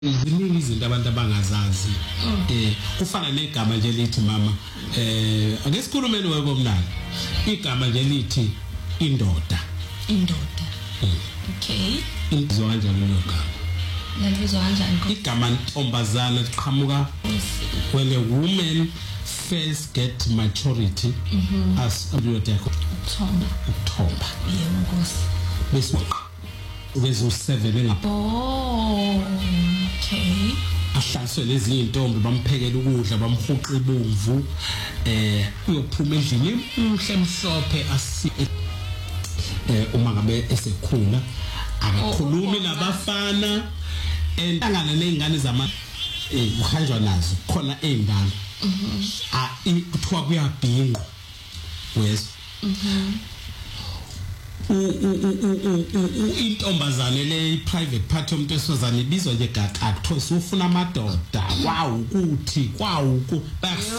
Ziningi izinto abantu abangazazi kufana negama nje lithi mama ake sikhulumeni webomnalo igama nje lithi indoda okay izwa kanjani lo gama nalizwa kanjani igama ntombazana liqhamuka when a woman first get maturity as a yoda ukuthomba yebo nkosi bese ubezo 7 engapha okay ahlaliswe lezi intombi bamphekela ukudla bamhuqa ibomvu uyophuma endlini umhle emhlophe asi uma ngabe esekhula akakhulumi nabafana entangana nezingane zama uhanjwa nazo khona ezingane kuthiwa kuyabhinqwa wes intombazane le private part yomuntu esozana ibizwa nje gaqaqo ufuna amadoda kwawu ukuthi